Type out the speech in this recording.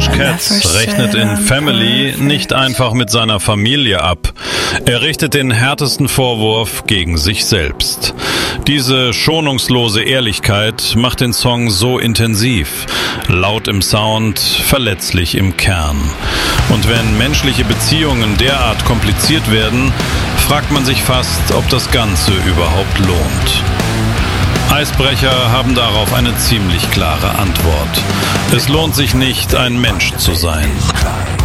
Josh Katz rechnet in Family nicht einfach mit seiner Familie ab. Er richtet den härtesten Vorwurf gegen sich selbst. Diese schonungslose Ehrlichkeit macht den Song so intensiv, laut im Sound, verletzlich im Kern. Und wenn menschliche Beziehungen derart kompliziert werden, fragt man sich fast, ob das Ganze überhaupt lohnt. Eisbrecher haben darauf eine ziemlich klare Antwort. Es lohnt sich nicht, ein Mensch zu sein.